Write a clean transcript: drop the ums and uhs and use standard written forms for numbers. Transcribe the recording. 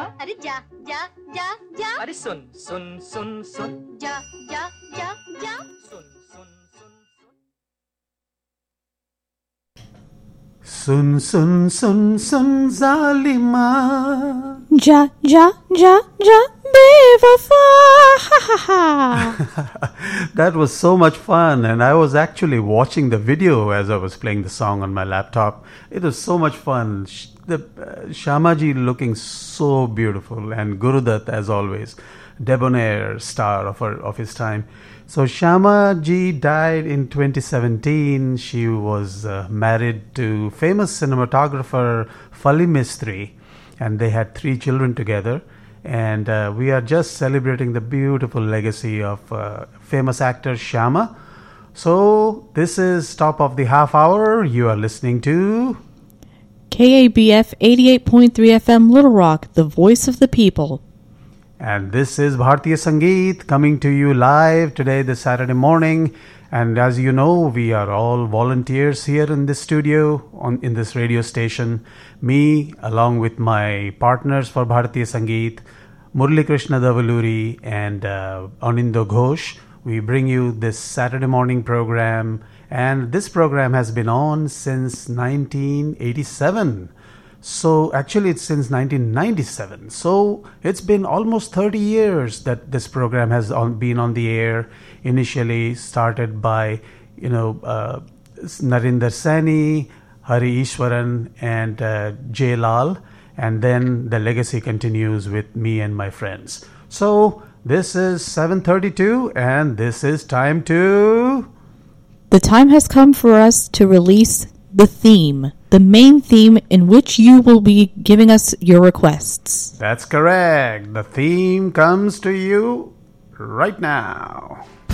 अरे जा जा जा जा अरे सुन सुन सुन सुन जा जा जा जा सुन सुन सुन सुन सुन सुन सुन जालिमा जा जा जा जा बेवफा. Ha ha ha. That was so much fun, and I was actually watching the video as I was playing the song on my laptop. It was so much fun. Shamaji looking so beautiful, and Gurudutt as always, debonair star of his time. So Shamaji died in 2017. She was married to famous cinematographer Fali Mistry, and they had 3 children together. And we are just celebrating the beautiful legacy of famous actor Shyama. So this is top of the half hour. You are listening to KABF 88.3 FM Little Rock, the voice of the people. And this is Bhartiya Sangeet coming to you live today, this Saturday morning. And as you know, we are all volunteers here in this studio, in this radio station. Me, along with my partners for Bhartiya Sangeet, Murli Krishna Davaluri and Anindo Ghosh. We bring you this Saturday morning program. And this program has been on since 1987. So actually it's since 1997. So it's been almost 30 years that this program has been on the air. Initially started by, Narinder Saini, Hari Ishwaran and J. Lal. And then the legacy continues with me and my friends. So this is 7:32 and this is time to... The time has come for us to release the theme, the main theme in which you will be giving us your requests. That's correct. The theme comes to you right now.